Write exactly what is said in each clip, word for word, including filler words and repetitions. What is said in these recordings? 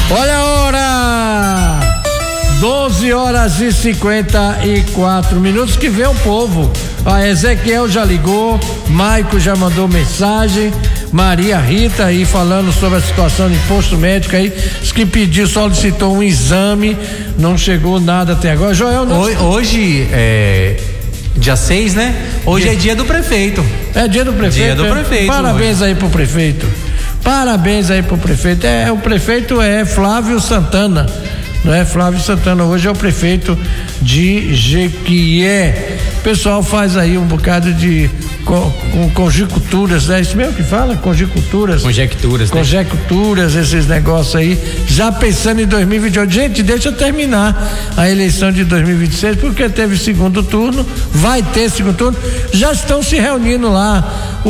Olha a hora! doze horas e cinquenta e quatro minutos, que vem o povo. A Ezequiel já ligou, Maico já mandou mensagem, Maria Rita aí falando sobre a situação do imposto médico aí, diz que pediu, solicitou um exame, não chegou nada até agora. Joel, não... Hoje, hoje é dia seis, né? Hoje dia... é dia do prefeito. É dia do prefeito. Dia do é? prefeito. Parabéns hoje. aí pro prefeito. Parabéns aí pro prefeito. É, o prefeito é Flávio Santana. Não é? Flávio Santana hoje é o prefeito de Jequié. O pessoal faz aí um bocado de com, com conjecturas, é isso mesmo que fala? Conjecturas. Conjecturas. Conjecturas, né? Esses negócios aí, já pensando em dois mil e vinte e oito. Gente, deixa eu terminar a eleição de dois mil e vinte e seis, porque teve segundo turno, vai ter segundo turno, já estão se reunindo lá, o,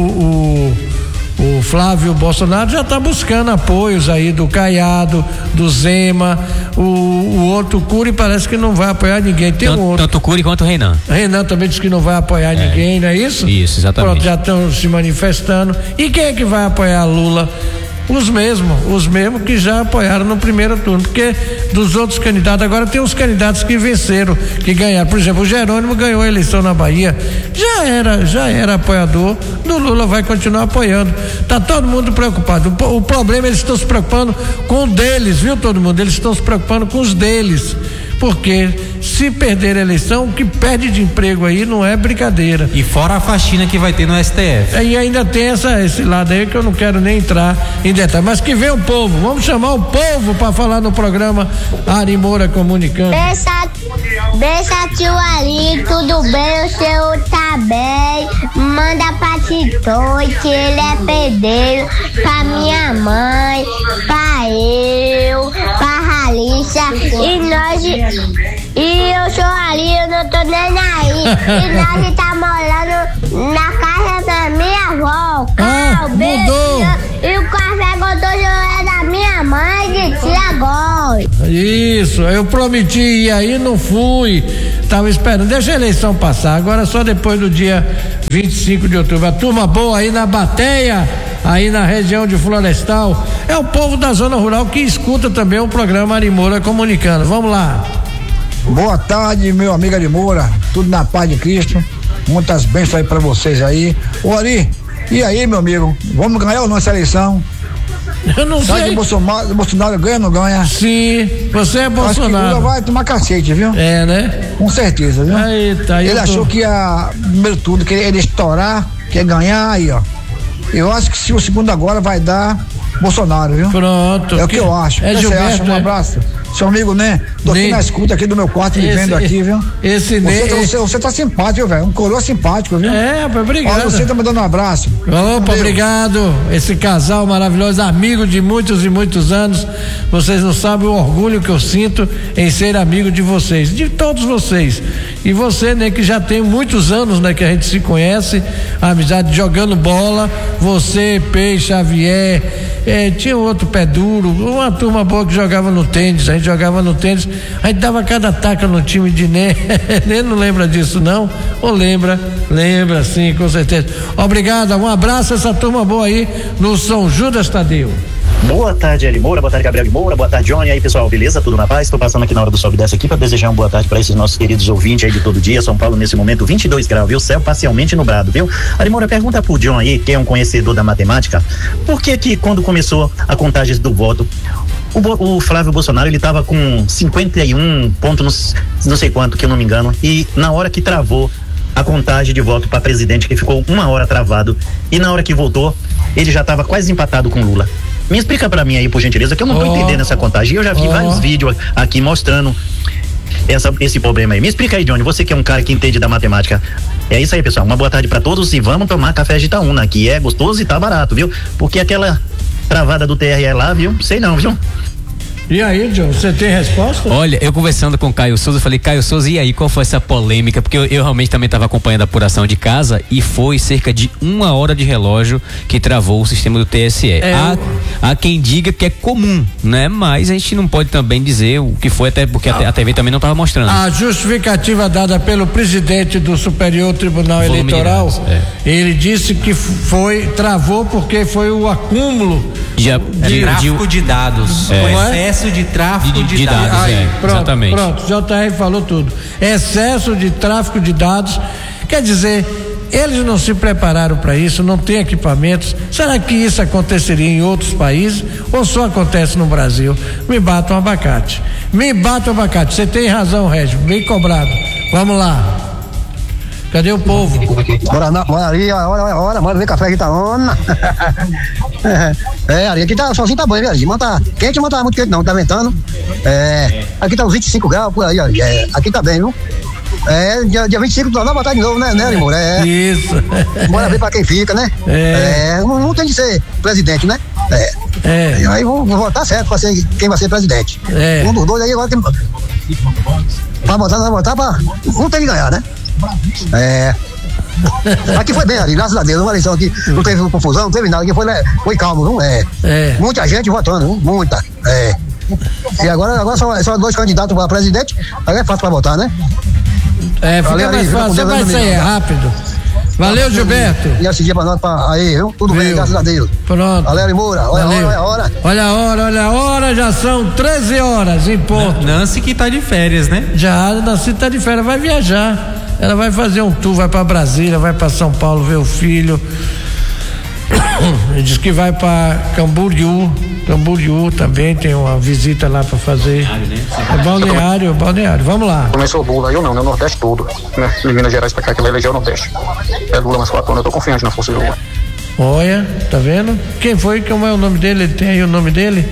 o, o O Flávio Bolsonaro já está buscando apoios aí do Caiado, do Zema, o, o outro Cury parece que não vai apoiar ninguém. Tem tanto, um outro. Tanto o Cury quanto o Renan. Renan também disse que não vai apoiar é. ninguém, não é isso? Isso, exatamente. Pronto, já estão se manifestando. E quem é que vai apoiar Lula? Os mesmos, os mesmos que já apoiaram no primeiro turno, porque dos outros candidatos, agora tem uns candidatos que venceram, que ganharam. Por exemplo, o Jerônimo ganhou a eleição na Bahia, já era, já era apoiador do Lula, vai continuar apoiando. Tá todo mundo preocupado. O, o problema, eles estão se preocupando com o deles, viu, todo mundo? Eles estão se preocupando com os deles. Porque se perder a eleição, o que perde de emprego aí não é brincadeira. E fora a faxina que vai ter no S T F. E ainda tem essa, esse lado aí que eu não quero nem entrar em detalhe. Mas que vem o povo, vamos chamar o povo para falar no programa Ari Moura Comunicando. Deixa, deixa tio Ari, tudo bem? O seu tá bem? Manda pra Titoi, que ele é pedreiro, pra minha mãe, pra eu, pra Ralícia, e nós. E eu sou ali, eu não tô nem aí. E nós tá morando na casa da minha avó. Ah, mudou. E o café gostoso é da minha mãe, de tia Gói. Isso, eu prometi ir aí, não fui. Tava esperando, deixa a eleição passar. Agora só depois do dia vinte e cinco de outubro. A turma boa aí na Bateia, aí na região de Florestal. É o povo da zona rural que escuta também o programa Ari Moura Comunicando. Vamos lá. Boa tarde, meu amigo Ari Moura, tudo na paz de Cristo, muitas bênçãos aí pra vocês aí. Ô Ari, e aí, meu amigo, vamos ganhar ou não essa eleição? Eu não Sabe sei. que Bolsonaro, Bolsonaro ganha ou não ganha? Sim, você é Bolsonaro. Acho que Lula vai tomar cacete, viu? É, né? Com certeza, viu? Eita, ele tô... achou que ia, primeiro tudo, que ele ia estourar, que ia ganhar aí, ó. Eu acho que se o segundo agora vai dar Bolsonaro, viu? Pronto. É o que eu acho. É o que Gilberto, você acha? Um é? abraço. Seu amigo, né? Tô aqui Nem... na escuta aqui do meu quarto, me vendo aqui, viu? Esse você, nem... você, você tá simpático, velho. Um coroa simpático, viu? É, obrigado. Olha, você tá me dando um abraço. Opa, obrigado. Esse casal maravilhoso, amigo de muitos e muitos anos. Vocês não sabem o orgulho que eu sinto em ser amigo de vocês, de todos vocês. E você, né, que já tem muitos anos, né, que a gente se conhece, a amizade jogando bola. Você, Peixe, Xavier, é, tinha outro pé duro, uma turma boa que jogava no tênis. A gente jogava no tênis, a gente dava cada taca no time de Né. Ele não lembra disso, não? Ou lembra? Lembra, sim, com certeza. Obrigado, um abraço a essa turma boa aí no São Judas Tadeu. Boa tarde, Ari Moura, boa tarde, Gabriel de Moura, boa tarde, Johnny. E aí, pessoal, beleza? Tudo na paz? Estou passando aqui na hora do sobe dessa aqui para desejar uma boa tarde para esses nossos queridos ouvintes aí de todo dia. São Paulo, nesse momento, vinte e dois graus, viu? Céu parcialmente nublado, viu? Ari Moura, pergunta pro John aí, que é um conhecedor da matemática, por que que quando começou a contagem do voto, o, o Flávio Bolsonaro, ele tava com cinquenta e um pontos, não sei quanto, que eu não me engano, e na hora que travou a contagem de voto para presidente, que ficou uma hora travado, e na hora que voltou, ele já estava quase empatado com Lula. Me explica para mim aí, por gentileza, que eu não tô oh, entendendo essa contagem. Eu já vi oh. vários vídeos aqui mostrando essa, esse problema aí. Me explica aí, Johnny, você que é um cara que entende da matemática. É isso aí, pessoal, uma boa tarde para todos e vamos tomar café de Itaúna, que é gostoso e tá barato, viu? Porque aquela travada do T R E lá, viu? Sei não, viu? E aí, John, você tem resposta? Olha, eu conversando com o Caio Souza, eu falei, Caio Souza, e aí, qual foi essa polêmica? Porque eu, eu realmente também estava acompanhando a apuração de casa e foi cerca de uma hora de relógio que travou o sistema do T S E. É, há, eu... há quem diga que é comum, né? Mas a gente não pode também dizer o que foi, até porque a, a T V também não estava mostrando. A justificativa dada pelo presidente do Superior Tribunal Volume Eleitoral, de dados, é. ele disse que foi, travou porque foi o acúmulo de, de tráfico de dados. É. O excesso de tráfico de, de, de dados. dados. Aí, é, pronto, exatamente. Pronto, J R falou tudo. Excesso de tráfico de dados. Quer dizer, eles não se prepararam para isso, não tem equipamentos. Será que isso aconteceria em outros países ou só acontece no Brasil? Me bata um abacate. Me bata um abacate. Você tem razão, Régio. Bem cobrado. Vamos lá. Cadê o povo? Bora, não, bora ali, hora, hora, bora ver café aqui tá on. É, ali, aqui tá, sozinho tá bom, viu? De tá quente, mas tá muito quente não, tá ventando. É, aqui tá uns vinte e cinco graus, por aí, ó, é, aqui tá bem, viu? É, dia, dia vinte e cinco, nós vamos botar de novo, né, né, Limor? É. Isso. Bora ver pra quem fica, né? É. É, não, não tem de ser presidente, né? É. É. E aí vou, vou votar certo pra ser quem vai ser presidente. É. Um dos dois aí agora tem. Pra votar, nós vamos votar pra. Um tem que ganhar, né? É. Aqui foi bem ali, graças a Deus, uma eleição aqui, não teve confusão, não teve nada, aqui foi, foi calmo, viu? É. É. Muita gente votando, viu? Muita. É. E agora, agora só, só dois candidatos para presidente, aí é fácil pra votar, né? É, fica Valeu, mais aí, fácil, você vai sair é rápido. Valeu, Gilberto. E esse dia pra nós, pra, aí, viu? Tudo Viu? bem, graças a Deus. Pronto. Valeu, Moura, olha a hora, olha a hora. Olha a hora, olha a hora, já são treze horas em ponto. Nancy que tá de férias, né? Já, a Nancy tá de férias, vai viajar. Ela vai fazer um tour, vai pra Brasília, vai pra São Paulo ver o filho. Diz que vai pra Camboriú. Camboriú também tem uma visita lá pra fazer. É balneário, balneário. Vamos lá. Começou o Lula, eu não, né? O Nordeste todo, né? De Minas Gerais pra cá, que vai eleger o Nordeste. É Lula mais quatro anos, eu tô confiante na força de Lula. Olha, tá vendo? Quem foi? Como é o nome dele? Ele tem aí o nome dele?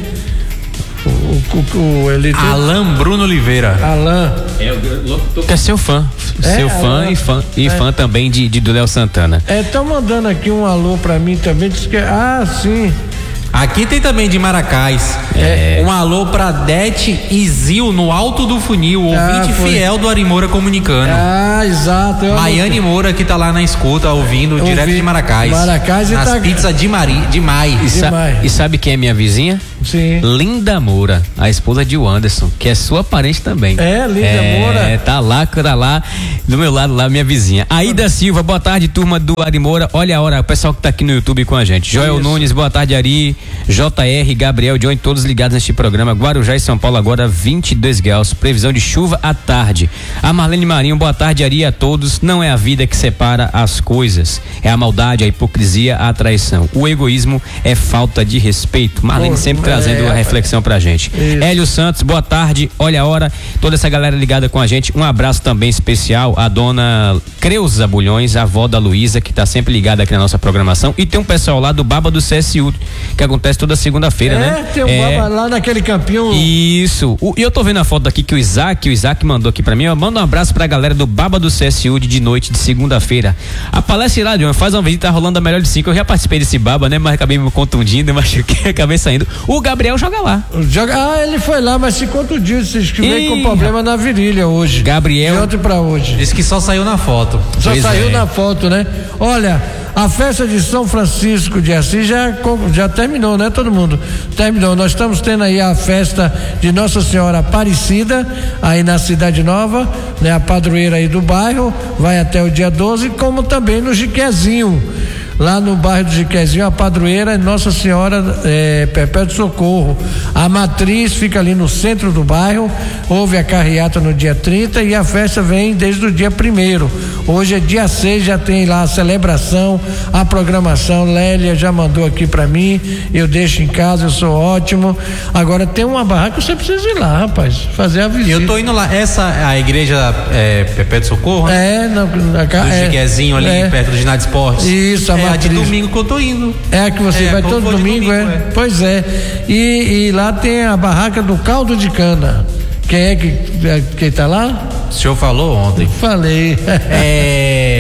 O, o, o, ele tem... Alain Bruno Oliveira. Alain. É, eu tô... é seu fã. É, seu fã Alain. e fã, e É. fã também de, de do Léo Santana. É, estão mandando aqui um alô pra mim também. Diz que, ah, sim. Aqui tem também de Maracás. É. Um alô pra Dete e Zil no Alto do Funil, ouvinte Ah, foi. fiel do Ari Moura comunicando. Ah, exato. Eu Maiane Moura que tá lá na escuta, ouvindo, Eu direto vi. de Maracás. Maracás e As tá- pizzas de Mari, de Mai. E, sa- Demais. e sabe quem é minha vizinha? Sim. Linda Moura, a esposa de Wanderson, que é sua parente também. É, Linda é, Moura. É, tá lá, tá lá, do meu lado lá, minha vizinha. Aida Silva, boa tarde, turma do Ari Moura. Olha a hora, o pessoal que tá aqui no YouTube com a gente. Joel Isso. Nunes, boa tarde, Ari. J R, Gabriel, Johnny, todos ligados neste programa. Guarujá e São Paulo agora vinte e dois graus, previsão de chuva à tarde. A Marlene Marinho, boa tarde, Ari, a todos. Não é a vida que separa as coisas, é a maldade, a hipocrisia, a traição. O egoísmo é falta de respeito. Marlene Pô, sempre é, trazendo a rapaz. reflexão pra gente. Isso. Hélio Santos, boa tarde, olha a hora, toda essa galera ligada com a gente, um abraço também especial à dona Creuza Bulhões, a avó da Luísa, que tá sempre ligada aqui na nossa programação, e tem um pessoal lá do Baba do C S U, que acontece toda segunda-feira, É, né? tem um baba lá naquele campinho. Isso, o- e eu tô vendo a foto aqui que o Isaac, o Isaac mandou aqui pra mim, ó, manda um abraço pra galera do Baba do C S U de, de noite de segunda-feira. A palestra lá, John, faz uma visita, tá rolando a melhor de cinco, eu já participei desse Baba, né, mas acabei me contundindo, machuquei, acabei saindo. O Gabriel joga lá. Joga, ah, ele foi lá, mas se contundiu, se inscreveu Ih, com problema na virilha hoje. Gabriel. De ontem pra hoje. Diz que só saiu na foto. Só Pois saiu é. na foto, né? Olha, a festa de São Francisco de Assis já, já terminou, né, todo mundo? Terminou. Nós estamos tendo aí a festa de Nossa Senhora Aparecida, aí na Cidade Nova, né? A padroeira aí do bairro, vai até o dia doze, como também no Jiquezinho. Lá no bairro do Jiquezinho, a padroeira é Nossa Senhora é, Perpétuo Socorro. A matriz fica ali no centro do bairro. Houve a carreata no dia trinta e a festa vem desde o dia primeiro. Hoje é dia seis, já tem lá a celebração, a programação. Lélia já mandou aqui pra mim. Eu deixo em casa, eu sou ótimo. Agora tem uma barraca, você precisa ir lá, rapaz, fazer a visita. Eu tô indo lá. Essa é a igreja é, Perpétuo Socorro, né? É, na, na, Do é, Jiquezinho ali é. perto do ginásio de esportes. Isso, a é a de matriz. domingo que eu tô indo. É a que você É, vai eu todo vou de domingo, domingo, é? é. Pois é. E, e lá tem a barraca do caldo de cana. Quem é que, é, quem tá lá? O senhor falou ontem. Falei. É.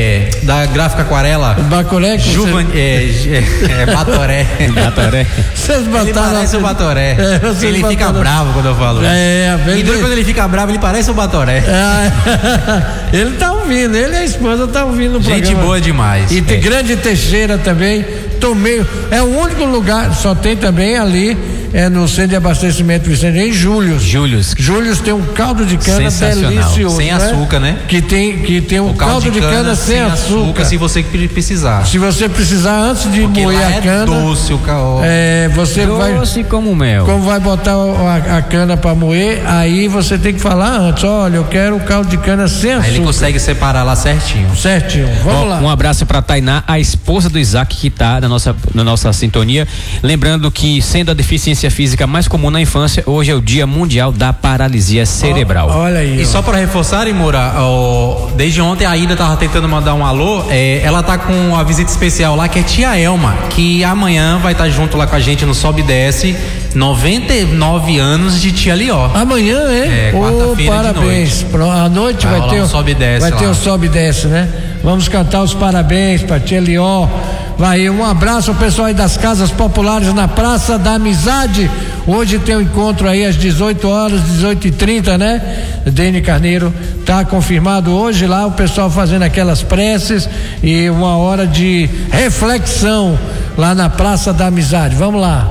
da gráfica aquarela. Bacoré? Juvan, você... é, é, é Batoré. Batoré. Vocês botaram. Ele parece o Batoré. É, ele botaram... fica bravo quando eu falo isso. É, bem e quando ele fica bravo, ele parece o Batoré. É, ele tá ouvindo, ele e a esposa tá ouvindo o programa. Gente boa demais. E tem é. Grande Teixeira também. Tomei. É o único lugar, só tem também ali. É no centro de abastecimento Vicente, em Július. Július. Július tem um caldo de cana delicioso. Sem açúcar, né? Que tem, que tem um o caldo, caldo de, cana, cana sem, sem açúcar. açúcar. Se você precisar. Se você precisar, antes de Porque moer lá a é cana. Doce o caldo. É, você doce vai. Doce como mel. Como vai botar a, a cana para moer, aí você tem que falar antes: olha, eu quero o caldo de cana sem açúcar. Aí ele consegue separar lá certinho. Certinho. Vamos Ó, lá. Um abraço para Tainá, a esposa do Isaac, que tá na nossa, na nossa sintonia. Lembrando que, sendo a deficiência física mais comum na infância, hoje é o Dia Mundial da Paralisia Cerebral. Oh, olha aí. E ó. Só para reforçar, Moura, oh, desde ontem a Ida tava tentando mandar um alô. É, ela tá com uma visita especial lá, que é tia Elma, que amanhã vai estar tá junto lá com a gente no Sobe e Desce. noventa e nove anos de tia Lió. Amanhã, é? É, quarta-feira. Oh, parabéns. De noite. À noite vai, vai ter um Sobe e Desce. Vai lá. ter o Sobe e Desce, né? Vamos cantar os parabéns para tia Lió. Vai, um abraço ao pessoal aí das Casas Populares na Praça da Amizade. Hoje tem um encontro aí às dezoito horas, dezoito e trinta, né? Dene Carneiro tá confirmado hoje lá, o pessoal fazendo aquelas preces e uma hora de reflexão lá na Praça da Amizade. Vamos lá.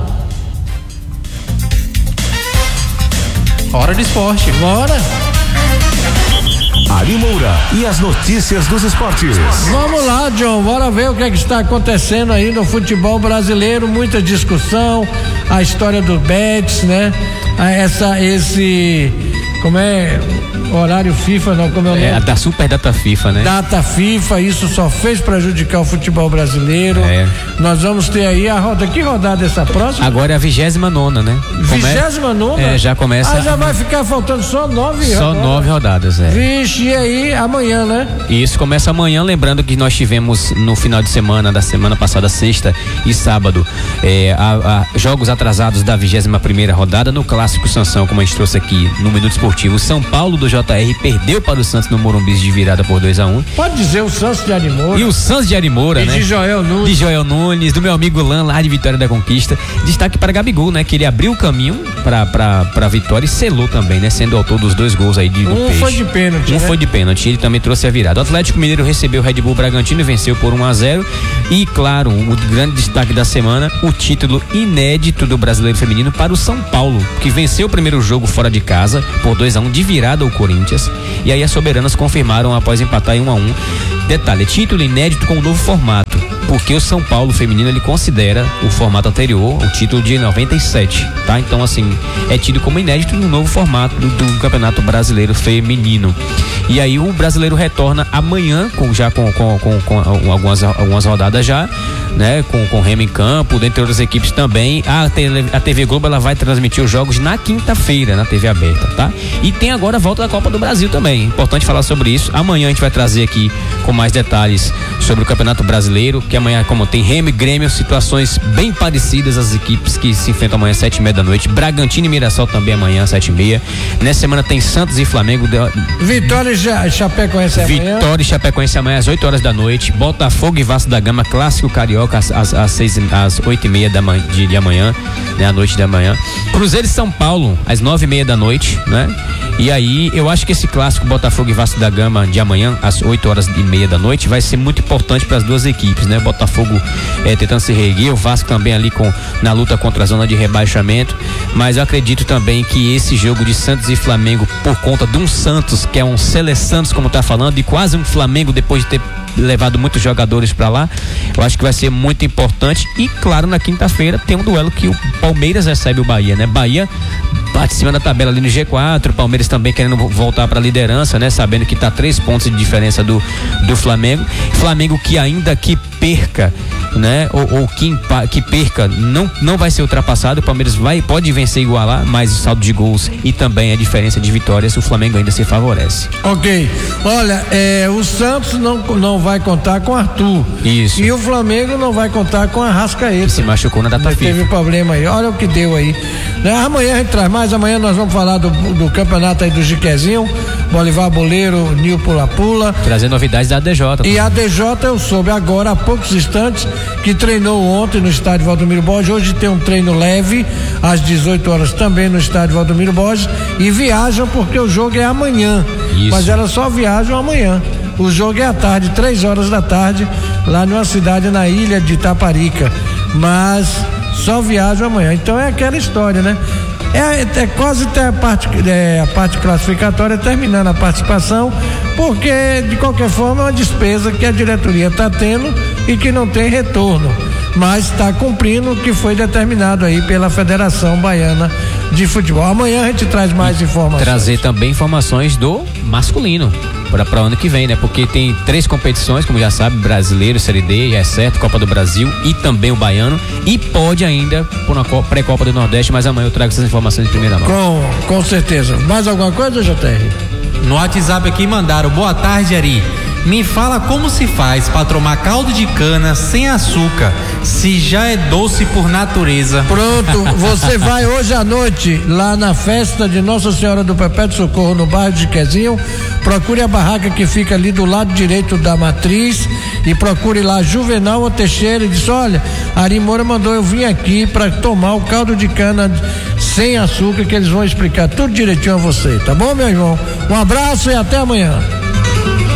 Hora de esporte. Bora. Ari Moura e as notícias dos esportes. Vamos lá, John, bora ver o que, é que está acontecendo aí no futebol brasileiro. Muita discussão, a história do Betis, né? Essa, esse, como é, horário FIFA, não, como é o nome? É, da Super Data FIFA, né? Data FIFA, isso só fez prejudicar o futebol brasileiro. É. Nós vamos ter aí a roda, que rodada essa próxima? Agora é a vigésima nona, né? Vigésima nona? É, já começa. Ah, já vai ficar faltando só nove Só rodadas. nove rodadas, é. Vixe, e aí, amanhã, né? Isso começa amanhã, lembrando que nós tivemos no final de semana, da semana passada, sexta e sábado, é, a, a, jogos atrasados da vigésima primeira rodada no Clássico Sansão, como a gente trouxe aqui no Minuto Esportivo. São Paulo do J R perdeu para o Santos no Morumbi de virada por dois a um. Pode dizer o Santos de Arimoura. E o Santos de Arimoura, e né? de Joel Nunes. De Joel Nunes, do meu amigo Lan, lá de Vitória da Conquista. Destaque para Gabigol, né? Que ele abriu o caminho para para para vitória e selou também, né? Sendo autor dos dois gols aí de, do um Peixe. foi de pênalti, Um né? foi de pênalti, ele também trouxe a virada. O Atlético Mineiro recebeu o Red Bull Bragantino e venceu por um a zero. E, claro, o grande destaque da semana, o título inédito do Brasileiro Feminino para o São Paulo, que venceu o primeiro jogo fora de casa por dois a um de virada ao Corinthians. E aí as soberanas confirmaram após empatar em um a um. Detalhe, título inédito com um novo formato, porque o São Paulo feminino ele considera o formato anterior, o título de noventa e sete, tá? Então, assim, é tido como inédito no novo formato do, do Campeonato Brasileiro Feminino. E aí o brasileiro retorna amanhã, com, já com, com, com, com algumas, algumas rodadas já, né? Com, com Remo em campo, dentre outras equipes também. A, tele, a T V Globo ela vai transmitir os jogos na quinta-feira, na T V aberta, tá? E tem agora a volta da Copa do Brasil também. Importante falar sobre isso. Amanhã a gente vai trazer aqui com mais detalhes sobre o Campeonato Brasileiro, que amanhã, como tem Remo e Grêmio, situações bem parecidas às equipes que se enfrentam amanhã às sete e meia da noite. Bragantino e Mirassol também amanhã às sete e meia. Nessa semana tem Santos e Flamengo. De... Vitória e Chapecoense amanhã. Vitória e Chapecoense amanhã às oito horas da noite. Botafogo e Vasco da Gama, clássico carioca às, às, às, seis, às oito e meia da manhã, de, de amanhã, né? À noite da manhã. Cruzeiro e São Paulo às nove e meia da noite, né? E aí eu acho que esse clássico Botafogo e Vasco da Gama de amanhã às oito horas e meia da noite vai ser muito importante para as duas equipes, né? Botafogo é, tentando se reerguer, o Vasco também ali com, na luta contra a zona de rebaixamento, mas eu acredito também que esse jogo de Santos e Flamengo, por conta de um Santos que é um Sele Santos, como tá falando, e quase um Flamengo depois de ter levado muitos jogadores para lá, eu acho que vai ser muito importante. E claro, na quinta-feira tem um duelo que o Palmeiras recebe o Bahia, né? Bahia bate em cima da tabela ali no G quatro, o Palmeiras também querendo voltar para a liderança, né? Sabendo que tá três pontos de diferença do, do Flamengo. Flamengo que ainda que perca, né? Ou, ou que, que perca, não, não vai ser ultrapassado. O Palmeiras vai, pode vencer e igualar, mas o saldo de gols e também a diferença de vitórias, o Flamengo ainda se favorece. Ok, olha, é, o Santos não, não vai contar com Arthur. Isso. E o Flamengo não vai contar com a Arrascaeta. Se machucou na data FIFA. Teve problema aí, olha o que deu aí. Né? Amanhã a gente traz mais, amanhã nós vamos falar do, do campeonato aí do Jiquezinho, Bolivar Boleiro, Nil Pula Pula. Trazer novidades da A D J. E a D J eu soube agora há poucos instantes que treinou ontem no estádio Valdomiro Borges, hoje tem um treino leve às dezoito horas também no estádio Valdomiro Borges e viajam porque o jogo é amanhã. Isso. Mas elas só viajam amanhã. O jogo é à tarde, três horas da tarde, lá numa cidade na ilha de Itaparica. Mas só viajam amanhã. Então é aquela história, né? É, é quase até a parte, é, a parte classificatória terminando a participação, porque de qualquer forma é uma despesa que a diretoria está tendo e que não tem retorno, mas está cumprindo o que foi determinado aí pela Federação Baiana de Futebol. Amanhã a gente traz mais informações. Trazer também informações do masculino para o ano que vem, né? Porque tem três competições, como já sabe, brasileiro, Série D, é certo, Copa do Brasil e também o baiano, e pode ainda por uma pré-Copa do Nordeste, mas amanhã eu trago essas informações de primeira mão. Com, com certeza. Mais alguma coisa, J R? No WhatsApp aqui mandaram: boa tarde, Ari. Me fala como se faz para tomar caldo de cana sem açúcar, se já é doce por natureza. Pronto, você vai hoje à noite lá na festa de Nossa Senhora do Perpétuo Socorro no bairro de Quezinho, procure a barraca que fica ali do lado direito da matriz e procure lá Juvenal Teixeira e diz: olha, Ari Moura mandou eu vir aqui para tomar o caldo de cana sem açúcar, que eles vão explicar tudo direitinho a você, tá bom, meu irmão? Um abraço e até amanhã.